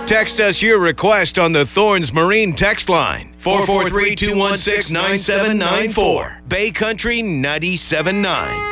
Text us your request on the Thorns Marine text line, 443-216-9794. Bay Country 97.9.